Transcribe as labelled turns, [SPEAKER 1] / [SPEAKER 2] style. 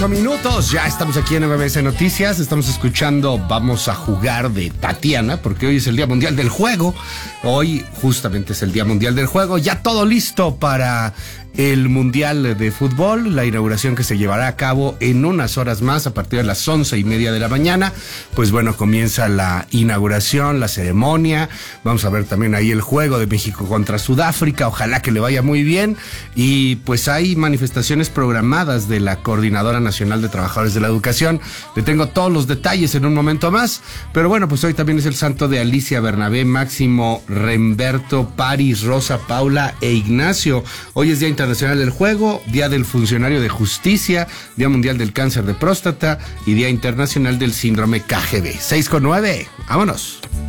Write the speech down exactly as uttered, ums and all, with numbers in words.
[SPEAKER 1] Minutos, ya estamos aquí en M B S Noticias, estamos escuchando Vamos a Jugar de Tatiana, porque hoy es el Día Mundial del Juego, hoy justamente es el Día Mundial del Juego, ya todo listo para el Mundial de Fútbol, la inauguración que se llevará a cabo en unas horas más, a partir de las once y media de la mañana, pues bueno, comienza la inauguración, la ceremonia, vamos a ver también ahí el juego de México contra Sudáfrica, ojalá que le vaya muy bien, y pues hay manifestaciones programadas de la Coordinadora Nacional de Trabajadores de la Educación, le tengo todos los detalles en un momento más, pero bueno, pues hoy también es el santo de Alicia, Bernabé, Máximo, Remberto, Paris, Rosa, Paula e Ignacio. Hoy es Día Internacional del Juego, Día del Funcionario de Justicia, Día Mundial del Cáncer de Próstata y Día Internacional del Síndrome K G B. seis con nueve, vámonos.